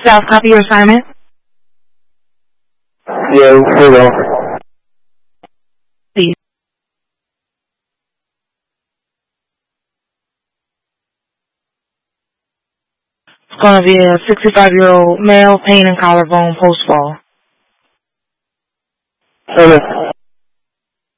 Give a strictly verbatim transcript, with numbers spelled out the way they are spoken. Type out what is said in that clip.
South, copy your assignment. Yeah, hold on. Please. It's going to be a sixty-five-year-old male, pain and collarbone post-fall. Okay.